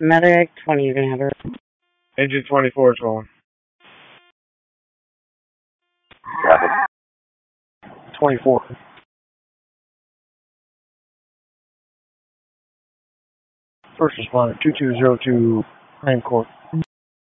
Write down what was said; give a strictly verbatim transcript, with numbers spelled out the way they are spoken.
Medic twenty, you can have her. Engine twenty-four is calling. twenty-four. First responder, two two zero two, Land Court.